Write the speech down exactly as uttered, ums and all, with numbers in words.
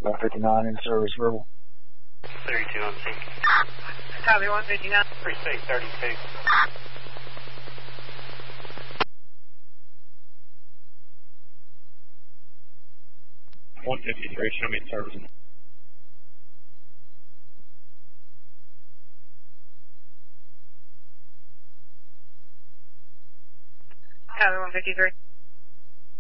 one fifty-nine in service, verbal. thirty-two on sync. Copy, one fifty-nine. three six thirty-two. one fifty-three, show me service. Copy, one fifty-three.